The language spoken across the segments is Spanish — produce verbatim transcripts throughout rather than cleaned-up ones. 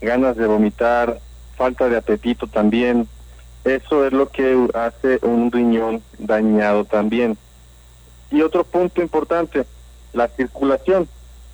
ganas de vomitar, falta de apetito también. Eso es lo que hace un riñón dañado también. Y otro punto importante, la circulación.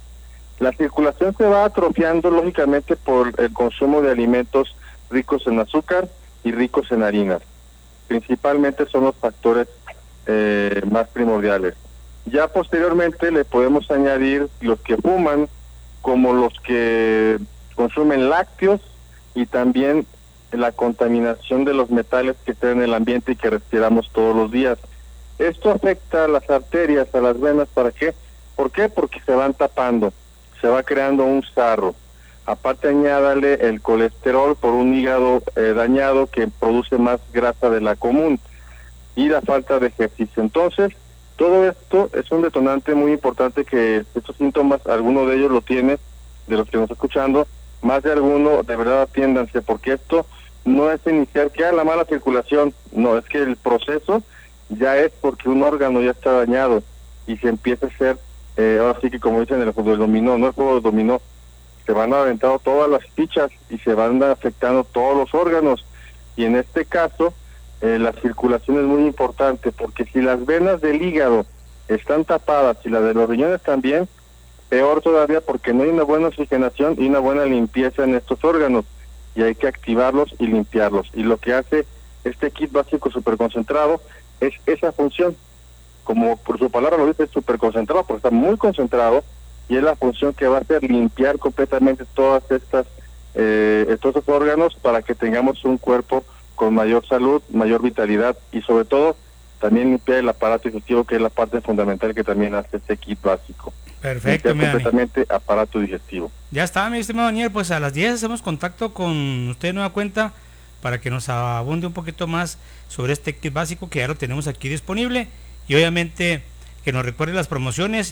La circulación se va atrofiando lógicamente por el consumo de alimentos ricos en azúcar y ricos en harinas. Principalmente son los factores eh, más primordiales. Ya posteriormente le podemos añadir los que fuman, como los que consumen lácteos y también la contaminación de los metales que están en el ambiente y que respiramos todos los días. Esto afecta a las arterias, a las venas, ¿para qué? ¿Por qué? Porque se van tapando, se va creando un sarro. Aparte añádale el colesterol por un hígado eh, dañado que produce más grasa de la común y la falta de ejercicio. Entonces, todo esto es un detonante muy importante que estos síntomas, alguno de ellos lo tiene, de los que nos está escuchando, más de alguno, de verdad atiéndanse, porque esto no es iniciar que a la mala circulación, no, es que el proceso ya es porque un órgano ya está dañado y se empieza a hacer, eh, ahora sí que como dicen en el fútbol dominó, no el juego dominó, se van aventando todas las fichas y se van afectando todos los órganos, y en este caso eh, la circulación es muy importante, porque si las venas del hígado están tapadas y las de los riñones también, peor todavía, porque no hay una buena oxigenación y una buena limpieza en estos órganos, y hay que activarlos y limpiarlos, y lo que hace este kit básico superconcentrado es esa función, como por su palabra lo dice, es superconcentrado, porque está muy concentrado, y es la función que va a hacer limpiar completamente todas estas eh, todos estos órganos para que tengamos un cuerpo con mayor salud, mayor vitalidad, y sobre todo también limpiar el aparato digestivo, que es la parte fundamental que también hace este kit básico. Perfecto, mi completamente Dani. Aparato digestivo. Ya está, mi estimado Daniel, pues a las diez hacemos contacto con usted de nueva cuenta para que nos abunde un poquito más sobre este kit básico que ya lo tenemos aquí disponible, y obviamente que nos recuerde las promociones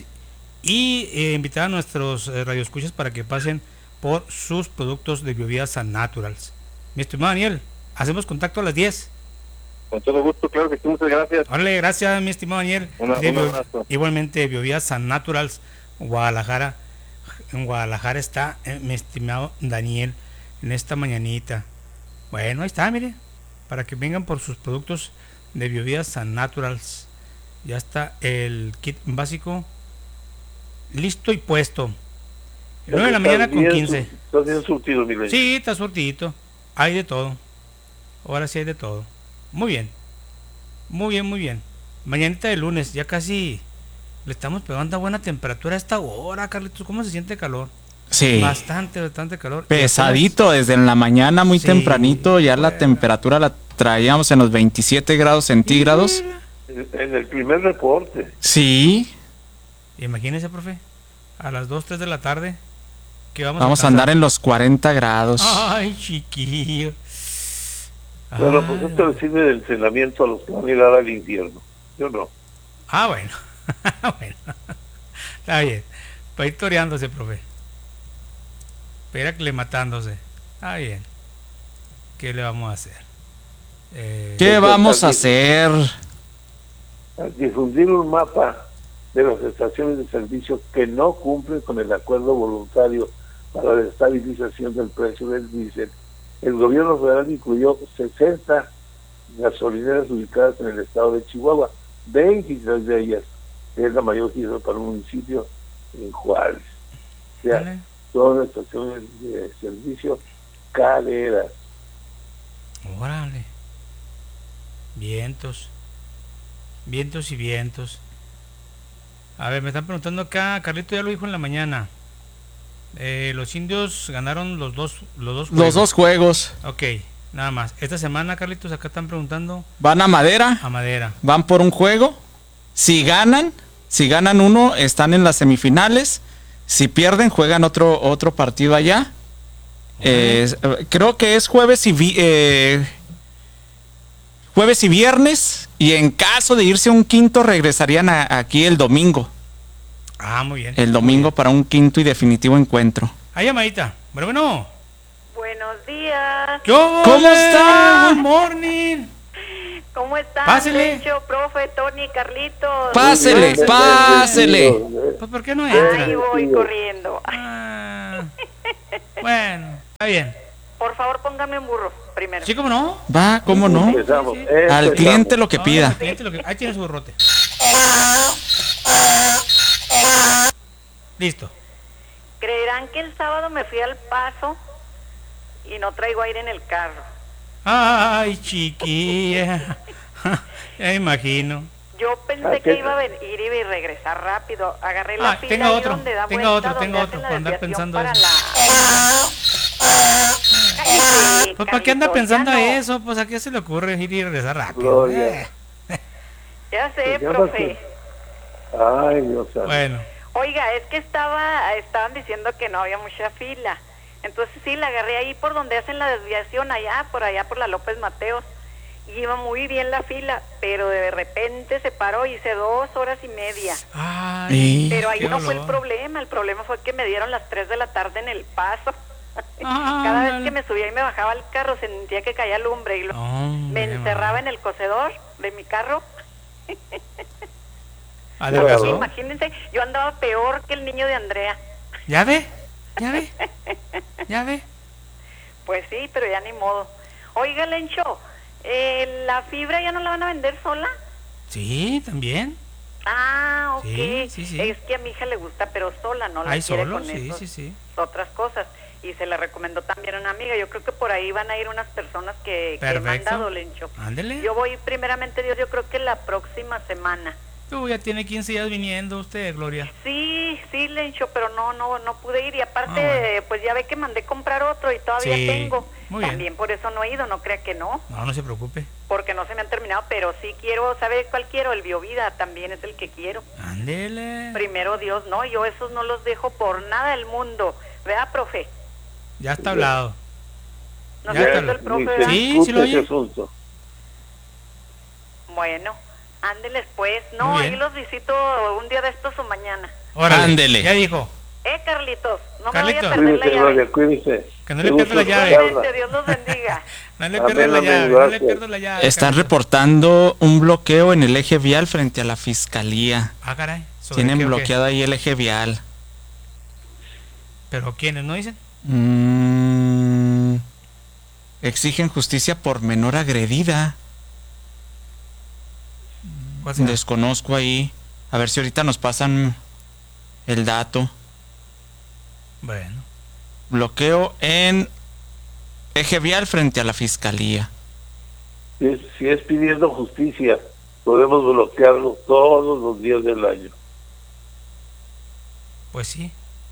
y eh, invitar a nuestros eh, radioescuchas para que pasen por sus productos de bebidas San Naturals. Mi estimado Daniel, hacemos contacto a las diez. Con todo gusto, claro que sí, muchas gracias. Órale, gracias, mi estimado Daniel. Una, de, un abrazo. Igualmente, bebidas San Naturals, Guadalajara. En Guadalajara está eh, mi estimado Daniel en esta mañanita. Bueno, ahí está, mire, para que vengan por sus productos de bebidas San Naturals. Ya está el kit básico listo y puesto. nueve de la mañana con quince. ¿Estás bien surtido, mi rey? Sí, está surtidito. Hay de todo. Ahora sí hay de todo. Muy bien. Muy bien, muy bien. Mañanita de lunes, ya casi le estamos pegando a buena temperatura a esta hora, Carlitos. ¿Cómo se siente calor? Sí. Bastante, bastante calor. Pesadito, desde en la mañana muy sí, tempranito, ya bueno. La temperatura la traíamos en los veintisiete grados centígrados. En el primer reporte. Sí. Imagínese, profe, a las dos, tres de la tarde, que vamos, vamos a, a andar en los cuarenta grados. Ay, chiquillo. Bueno, pues esto le sirve de entrenamiento a los que van a ir al infierno. Yo no. Ah, bueno. Bueno. Está bien. Para ir toreándose, profe. Para ir matándose. Está bien. ¿Qué le vamos a hacer? Eh, ¿Qué vamos a hacer? Difundir un mapa de las estaciones de servicio que no cumplen con el acuerdo voluntario para la estabilización del precio del diésel. El gobierno federal incluyó sesenta gasolineras ubicadas en el estado de Chihuahua, veintitrés de ellas, es la mayor cifra para un municipio en Juárez. O sea, ¿vale? Son estaciones de servicio careras. Órale. Vientos. Vientos y vientos. A ver, me están preguntando acá, Carlito ya lo dijo en la mañana. Eh, los indios ganaron los dos, los dos juegos. Los dos juegos. Ok, nada más. Esta semana, Carlitos, acá están preguntando. Van a Madera. A Madera. Van por un juego. Si ganan, si ganan uno, están en las semifinales. Si pierden, juegan otro, otro partido allá. Eh, creo que es jueves y vi, eh, jueves y viernes. Y en caso de irse a un quinto, regresarían a, aquí el domingo. Ah, muy bien. El domingo para un quinto y definitivo encuentro. Ahí, llamadita. Bueno, bueno. Buenos días. ¿Cómo, ¿Cómo está? Good morning. ¿Cómo están? Pásele. Pecho, profe, Tony, Carlitos. Pásele, Bien, pásele. Pues, ¿por qué no entra? Ahí voy corriendo. Ah, bueno, Está bien. Por favor, póngame un burro primero. Sí, ¿cómo no? Va, ¿cómo no? Empezamos. sí. Al empezamos. cliente lo que No, pida. el cliente lo que- Ahí tiene su burrote. Listo. Creerán que el sábado me fui al Paso y no traigo aire en el carro. Ay, chiquilla. Ya me imagino. Yo pensé Ah, que ¿qué? iba a venir y regresar rápido. Agarré la Ah, fila tenga ahí otro, donde da tenga vuelta, otro, donde tenga hacen otro, la para andar desviación pensando para eso. la... Cállate, Pues, ¿para qué anda Carlitos, pensando ya no. eso? Pues, ¿a qué se le ocurre ir y regresar rápido? Gloria. Eh, Ya sé, Pues ya no profe. sé. Ay, Dios santo. Bueno, Oiga, es que estaba, estaban diciendo que no había mucha fila. Entonces sí, la agarré ahí por donde hacen la desviación, allá, por allá, por la López Mateos. Y iba muy bien la fila, pero de repente se paró, hice dos horas y media. ay, Y- Pero ahí qué no fue el dolor. problema, el problema fue que me dieron las tres de la tarde en el Paso. Ah, Cada vale. vez que me subía y me bajaba al carro sentía que caía lumbre y lo- Hombre, me encerraba madre. en el cocedor de mi carro. Adelgazó. Claro. Imagínense, yo andaba peor que el niño de Andrea. ¿Ya ve? ¿Ya ve? ¿Ya ve? Pues sí, pero ya ni modo. Oiga, Lencho, eh, ¿la fibra ya no la van a vender sola? Sí, también. Ah, ok. Sí, sí, sí. Es que a mi hija le gusta, pero sola, no la Ahí quiere solo, con sí, esos- sí, sí. otras cosas. Y se la recomendó también a una amiga. Yo creo que por ahí van a ir unas personas que, que he Perfecto. mandado, Lencho. Ándele. Yo voy primeramente Dios, yo creo que la próxima semana. Tú ya tiene quince días viniendo usted, Gloria. Sí, sí, Lencho, pero no, no, no pude ir. Y aparte, Ah, bueno. pues ya ve que mandé comprar otro y todavía Sí, tengo. muy bien. También por eso no he ido, no crea que no, No, no se preocupe. porque no se me han terminado, pero sí quiero, ¿sabe cuál quiero? El Biovida también es el que quiero. Ándele. Primero Dios, no, yo esos no los dejo por nada del mundo. ¿Verdad, profe? Ya está hablado. ¿No Ya se está oyendo el la- profe, Ni se verdad? Sí, discute sí lo ese oye. asunto. Bueno, ándeles pues. No, Muy ahí bien. los visito un día de estos o mañana. Órale, Ándele. Ya dijo. Eh, Carlitos, no Carlitos. me vaya a perder la Cuídese, llave. Gloria, cuídese. Que no le Qué pierda la gusto llave. escucharla. Igualmente, Dios los bendiga. No le Amén, pierdas la amén, llave. No le gracias. pierdas la llave. Están Carlitos. reportando un bloqueo en el eje vial frente a la fiscalía. Ah, caray. ¿Sobre Tienen qué o qué? bloqueado ahí el eje vial. ¿Pero quiénes no dicen? Mm, exigen justicia por menor agredida. ¿Cuál será? Desconozco ahí. A ver si ahorita nos pasan el dato. Bueno. Bloqueo en eje vial frente a la fiscalía. Si es, si es pidiendo justicia, podemos bloquearlo todos los días del año. Pues sí.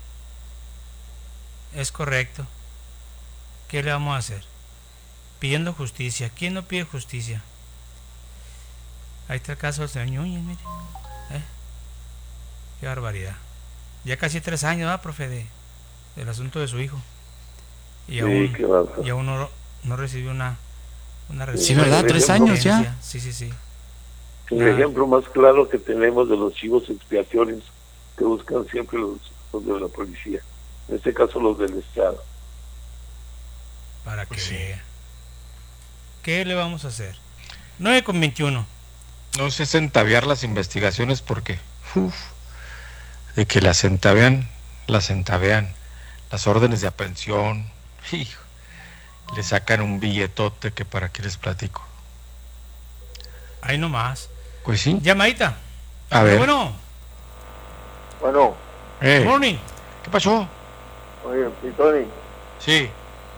Es correcto. ¿Qué le vamos a hacer? Pidiendo justicia. ¿Quién no pide justicia? Ahí está el caso del señor Núñez, mire. ¿Eh? Qué barbaridad. Ya casi tres años, ¿verdad, profe? De, del asunto de su hijo. Y Sí, aún, qué bárbaro. y aún no, no recibió una, una Sí, ¿verdad? Tres respuesta. años ya. Sí, sí, sí. El Ah. ejemplo más claro que tenemos de los chivos expiatorios que buscan siempre los, los de la policía, en este caso los del Estado. Para que Pues sí. vea. ¿Qué le vamos a hacer? nueve con veintiuno. No sé centavear las investigaciones porque, uf, de que las centavean, las centavean. Las órdenes de aprehensión, hijo, le sacan un billetote que para qué les platico. Ahí nomás. Pues sí, Llamadita. a ver. Bueno, Bueno, Eh, morning. ¿qué pasó? oye, Pitoni, Sí,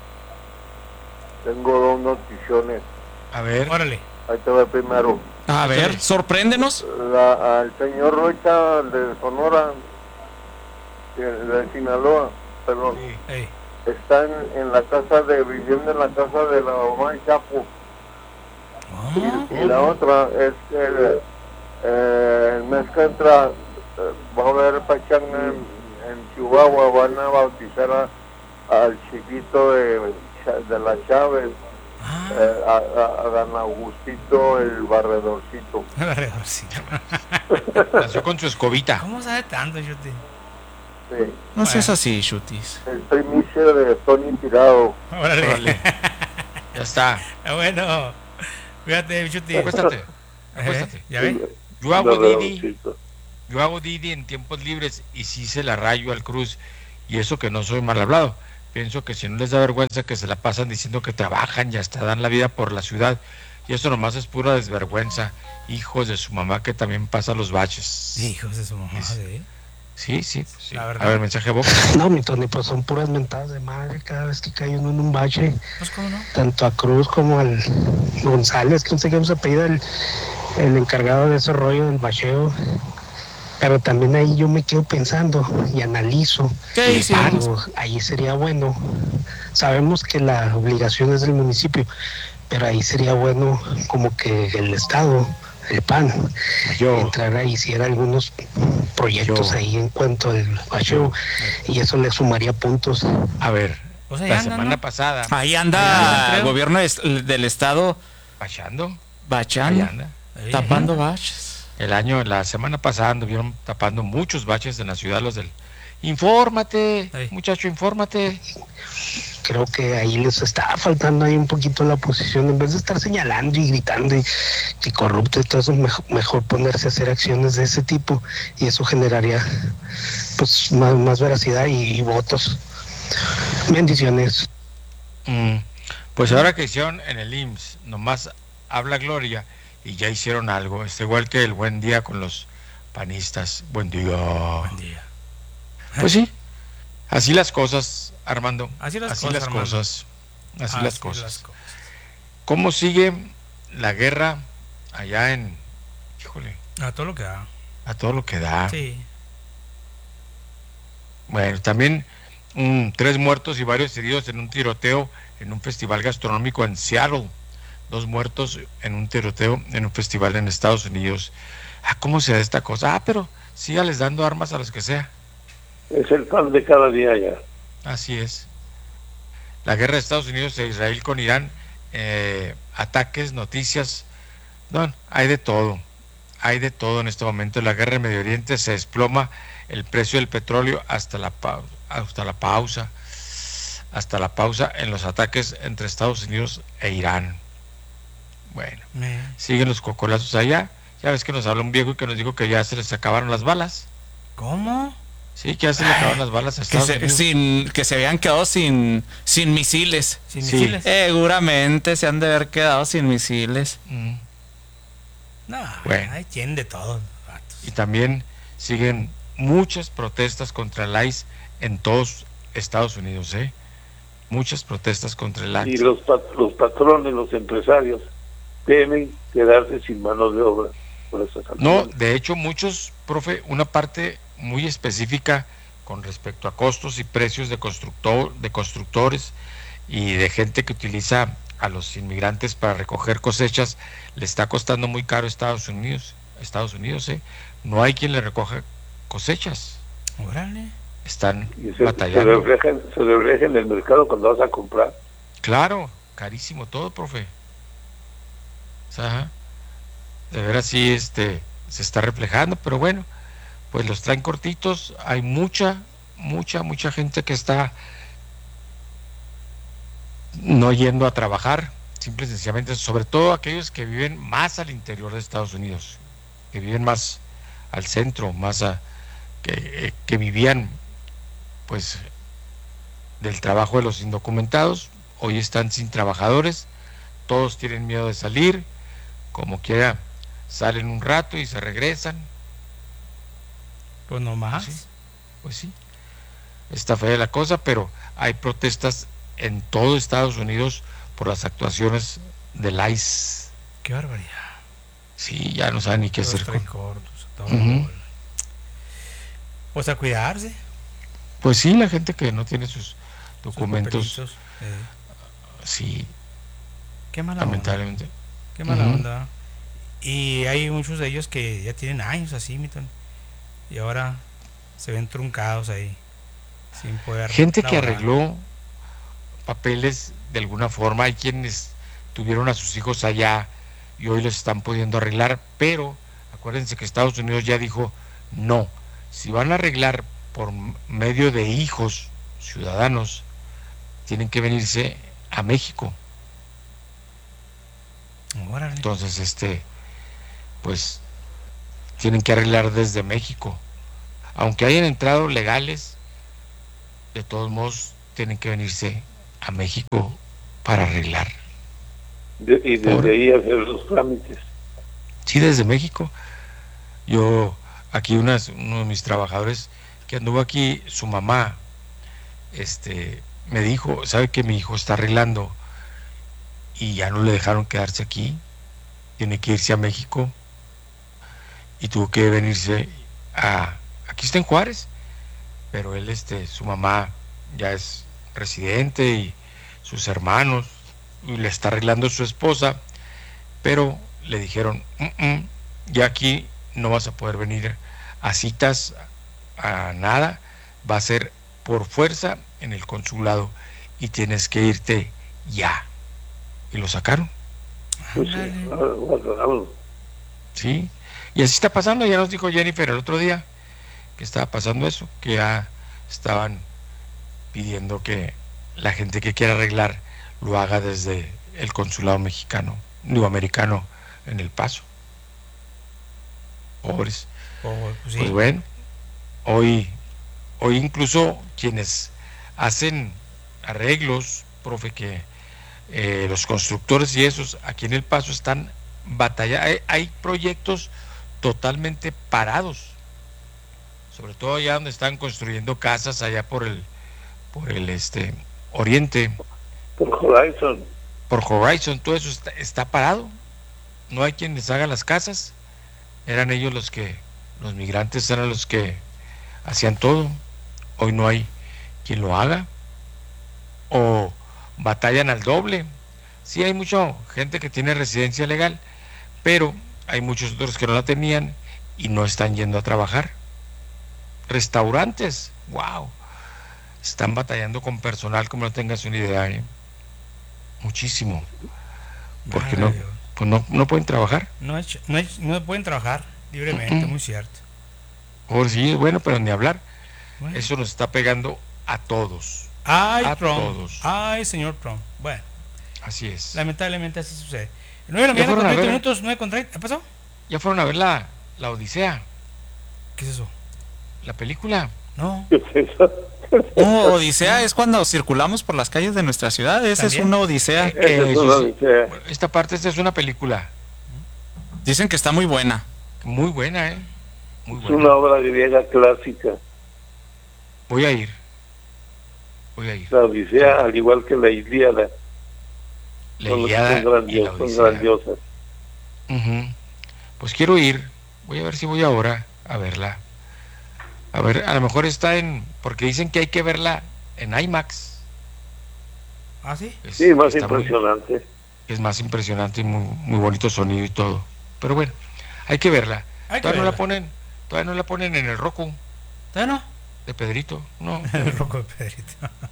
tengo dos noticiones. a ver. Órale. Ahí te va primero. A ver, sorpréndenos. La, al señor Rocha de Sonora, de, de Sinaloa, perdón, Sí. Ey. están en la casa de, viviendo en la casa de la mamá de Chapo. Ah, Y la otra es que eh, el mes que entra eh, va a haber pachanga en, en Chihuahua, van a bautizar a- al chiquito de, Cha- de la Chávez, ah, eh, a, a, a Dan Augustito el barredorcito. alrededor, sí. Nació con su escobita. ¿Cómo sabe tanto, Chuti? Sí, No seas así, Chutis. el primicia de Tony Tirado. Órale. Órale. Ya está. Ah, bueno, cuídate, Chuti. Acuéstate. Ajá, Acuéstate. ¿ya ve? Yo hago Didi. Barredorcito. Yo hago Didi en tiempos libres y sí se la rayo al Cruz. Y eso que no soy mal hablado. pienso que si no les da vergüenza que se la pasan diciendo que trabajan y hasta dan la vida por la ciudad, y eso nomás es pura desvergüenza, hijos de su mamá que también pasa los baches. Hijos de su mamá, ¿sí? Sí, sí, pues sí. La A verdad. ver, mensaje boca. No, mi Tony, pues son puras mentadas de madre cada vez que cae uno en un bache, Pues cómo no. tanto a Cruz como al González, que no sé qué se apellida el, el encargado de ese rollo del bacheo. Pero también ahí yo me quedo pensando y analizo. ¿Qué y hicimos? digo, ahí sería bueno. Sabemos que la obligación es del municipio, pero ahí sería bueno como que el Estado, el P A N, Yo. entrara y hiciera algunos proyectos Yo. ahí en cuanto al bacheo, y eso le sumaría puntos. A ver, Pues ahí la andan, semana ¿no? pasada, Ahí Ahí anda andan, el creo. gobierno es- del estado bachando, ahí bachando, anda. Ahí, tapando ahí. baches. El año, la semana pasada anduvieron tapando muchos baches en la ciudad, los del... Infórmate, Ahí. muchacho, infórmate. Creo que ahí les está faltando ahí un poquito la posición, en vez de estar señalando y gritando y que corrupto y todo eso, mejor, mejor ponerse a hacer acciones de ese tipo, y eso generaría pues más, más veracidad y, y votos. Bendiciones. Mm, Pues ahora que hicieron en el I M S S, nomás habla Gloria y ya hicieron algo. Es igual que el buen día con los panistas. Buen día. Buen día. Pues sí, así las cosas, Armando. Así las cosas, Armando. cosas. Así, Así las cosas. las cosas. ¿Cómo sigue la guerra allá en... Híjole, A todo lo que da. a todo lo que da? Sí. Bueno, también mm, tres muertos y varios heridos en un tiroteo en un festival gastronómico en Seattle. Dos muertos en un tiroteo en un festival en Estados Unidos. Ah, ¿cómo se da esta cosa? Ah, pero sígales dando armas a los que sea. Es el pan de cada día ya. Así es. La guerra de Estados Unidos e Israel con Irán, eh, ataques, noticias, no, hay de todo. Hay de todo en este momento. La guerra en Medio Oriente se desploma el precio del petróleo hasta la pausa, hasta la pausa, hasta la pausa en los ataques entre Estados Unidos e Irán. Bueno, Me- siguen los cocolazos allá. Ya ves que nos habló un viejo y que nos dijo que ya se les acabaron las balas. ¿Cómo? Sí, que ya se le acabaron las balas a Que Estados se, Unidos. sin, que se habían quedado sin, sin misiles. Sin Sí. misiles. Seguramente se han de haber quedado sin misiles. Mm. No, Bueno. ahí tienen de todo, vatos. Y también siguen muchas protestas contra el I C E en todos Estados Unidos, ¿eh? Muchas protestas contra el I Y C E. los, pat- los patrones, los empresarios, temen quedarse sin mano de obra por esas No, acciones. de hecho muchos, profe, una parte muy específica con respecto a costos y precios de constructor, de constructores y de gente que utiliza a los inmigrantes para recoger cosechas, le está costando muy caro a Estados Unidos, Estados Unidos, ¿eh? No hay quien le recoja cosechas, Órale. están Y se, se, batallando. refleja, en- se refleja en el mercado cuando vas a comprar. Claro, carísimo todo, profe. O sea, de veras sí, este, se está reflejando, pero bueno, pues los traen cortitos. Hay mucha, mucha, mucha gente que está no yendo a trabajar, simple y sencillamente, sobre todo aquellos que viven más al interior de Estados Unidos, que viven más al centro, más a, que, eh, que vivían, pues, del trabajo de los indocumentados, hoy están sin trabajadores, todos tienen miedo de salir, como quiera, salen un rato y se regresan. Pues nomás. Sí. Pues sí, está fea la cosa, pero hay protestas en todo Estados Unidos por las actuaciones del I C E. Qué barbaridad. Sí, ya no saben ni qué Los hacer con... tricordos, todo. Ujú. Pues a cuidarse. Pues sí, la gente que no tiene sus sus documentos, papelitos, eh, sí, Qué mala onda. lamentablemente. Qué mala Ujú. onda. Y hay muchos de ellos que ya tienen años así, mi Tony, y ahora se ven truncados ahí, sin poder. Gente que laborar. arregló papeles de alguna forma, hay quienes tuvieron a sus hijos allá y hoy los están pudiendo arreglar, pero acuérdense que Estados Unidos ya dijo no, si van a arreglar por m- medio de hijos ciudadanos, tienen que venirse a México. Órale. Entonces, este, pues, tienen que arreglar desde México. Aunque hayan entrado legales, de todos modos, tienen que venirse a México para arreglar. De, y desde Por... ahí hacer los trámites. Sí, desde México. Yo, aquí unas, uno de mis trabajadores que anduvo aquí, su mamá, este, me dijo, sabe que mi hijo está arreglando y ya no le dejaron quedarse aquí, tiene que irse a México y tuvo que venirse a, aquí está en Juárez, pero él, este, su mamá ya es residente y sus hermanos, y le está arreglando su esposa, pero le dijeron, mm-mm, ya aquí no vas a poder venir a citas, a nada, va a ser por fuerza en el consulado y tienes que irte ya. Y lo sacaron. Pues sí, sí, y así está pasando. Ya nos dijo Jennifer el otro día que estaba pasando eso, que ya estaban pidiendo que la gente que quiera arreglar lo haga desde el consulado mexicano, digo americano, en El Paso. Pobres. Oh, pues, sí. Pues bueno, hoy, hoy incluso quienes hacen arreglos, profe, que eh, los constructores y esos aquí en El Paso están batallando. Hay, hay proyectos totalmente parados, sobre todo allá donde están construyendo casas allá por el, por el este oriente, por Horizon, por Horizon, todo eso está, está parado. No hay quien les haga las casas. Eran ellos los que, los migrantes eran los que hacían todo. Hoy no hay quien lo haga, o batallan al doble. Sí, hay mucha gente que tiene residencia legal, pero hay muchos otros que no la tenían y no están yendo a trabajar. Restaurantes, wow, están batallando con personal como no tengas una idea, ¿eh? Muchísimo, porque no, pues no, no pueden trabajar. No, es, no, es, no pueden trabajar libremente, uh-huh. Muy cierto. Por sí, bueno, pero ni hablar. Bueno. Eso nos está pegando a todos. Ay, a Trump. todos. Ay, señor Trump. Bueno. Así es. Lamentablemente así sucede. nueve de la mañana con treinta minutos, nueve con treinta. ¿Qué pasó? Ya fueron a ver la, la Odisea. ¿Qué es eso? La película. No. ¿Qué es eso? No, odisea es cuando circulamos por las calles de nuestra ciudad. Esa es una odisea. Eh, eh, es una odisea. Es, esta parte, esta es una película. Dicen que está muy buena. Muy buena, ¿eh? Muy es buena. Una obra griega clásica. Voy a ir. Voy a ir. La Odisea, al igual que la Ilíada. La Ilíada son grandiosas. Son grandiosas. Uh-huh. Pues quiero ir. Voy a ver si voy ahora a verla. A ver, a lo mejor está en... Porque dicen que hay que verla en IMAX. ¿Ah, sí? Es, sí, más impresionante. Muy, es más impresionante y muy, muy bonito sonido y todo. Pero bueno, hay que verla. Hay todavía que no verla. la ponen, todavía no la ponen en el Roku. ¿Todavía no? De Pedrito, no. El Roku de Pedrito.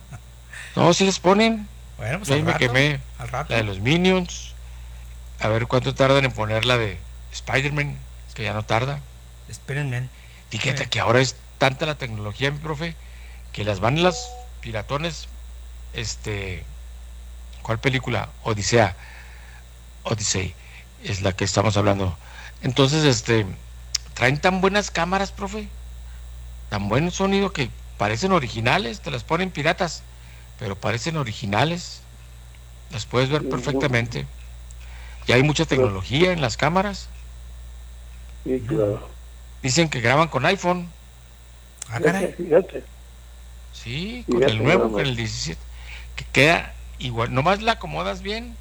No, sí les ponen. Bueno, pues yo ahí me rato, quemé. Al rato. La de los Minions. A ver cuánto tardan en poner la de Spider-Man, que ya no tarda. Espérenme. Fíjate eh. que ahora es tanta la tecnología, mi profe, que las van las piratones, este, ¿cuál película? Odisea, Odyssey, es la que estamos hablando. Entonces, este, traen tan buenas cámaras, profe, tan buen sonido que parecen originales, te las ponen piratas, pero parecen originales, las puedes ver perfectamente. Y hay mucha tecnología en las cámaras. Sí, claro. Dicen que graban con iPhone. Ah, caray. Fíjate. Sí, con fíjate, el nuevo, con el diecisiete, que queda igual, nomás la acomodas bien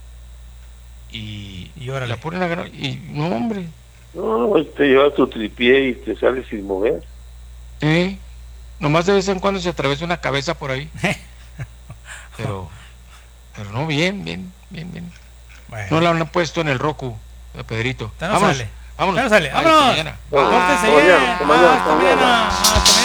y, y la ponen a grabar, y no, hombre. No, te llevas tu tripié y te sales sin mover. Eh, nomás de vez en cuando se atraviesa una cabeza por ahí. pero, pero no, bien, bien, bien, bien. Bueno. No la han puesto en el Roku, de Pedrito. No vámonos, sale. vámonos. No sale. Vámonos. Hasta mañana. Hasta mañana. Hasta mañana. Hasta mañana.